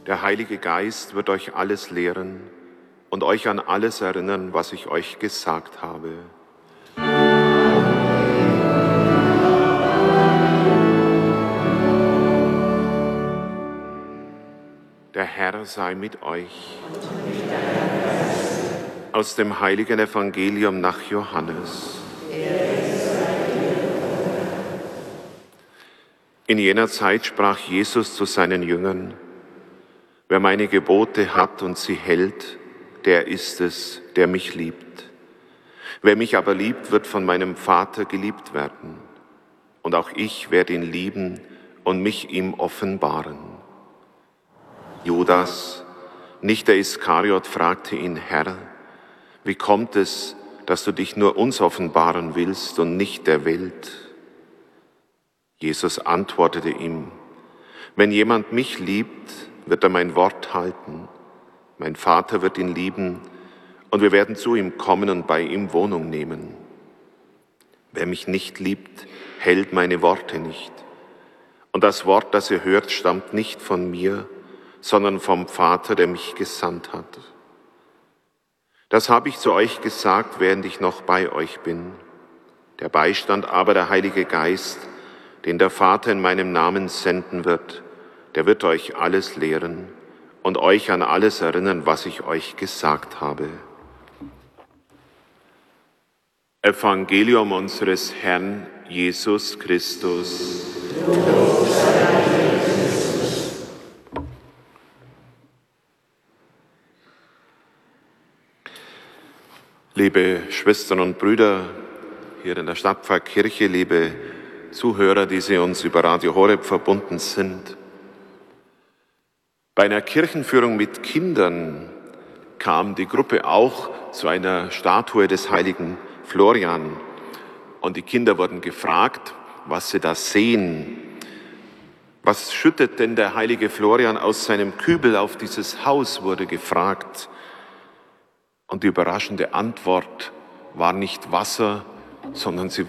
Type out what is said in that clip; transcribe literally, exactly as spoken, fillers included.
Der Heilige Geist wird euch alles lehren und euch an alles erinnern, was ich euch gesagt habe. Der Herr sei mit euch. Aus dem heiligen Evangelium nach Johannes. In jener Zeit sprach Jesus zu seinen Jüngern: Wer meine Gebote hat und sie hält, der ist es, der mich liebt. Wer mich aber liebt, wird von meinem Vater geliebt werden. Und auch ich werde ihn lieben und mich ihm offenbaren. Judas, nicht der Iskariot, fragte ihn: Herr, wie kommt es, dass du dich nur uns offenbaren willst und nicht der Welt? Jesus antwortete ihm: Wenn jemand mich liebt, wird er mein Wort halten. Mein Vater wird ihn lieben und wir werden zu ihm kommen und bei ihm Wohnung nehmen. Wer mich nicht liebt, hält meine Worte nicht. Und das Wort, das ihr hört, stammt nicht von mir, sondern vom Vater, der mich gesandt hat. Das habe ich zu euch gesagt, während ich noch bei euch bin. Der Beistand aber, der Heilige Geist, den der Vater in meinem Namen senden wird, der wird euch alles lehren und euch an alles erinnern, was ich euch gesagt habe. Evangelium unseres Herrn Jesus Christus. Liebe Schwestern und Brüder hier in der Stadtpfarrkirche, liebe Zuhörer, die Sie uns über Radio Horeb verbunden sind. Bei einer Kirchenführung mit Kindern kam die Gruppe auch zu einer Statue des heiligen Florian. Und die Kinder wurden gefragt, was sie da sehen. Was schüttet denn der heilige Florian aus seinem Kübel auf dieses Haus, wurde gefragt. Und die überraschende Antwort war nicht Wasser, sondern sie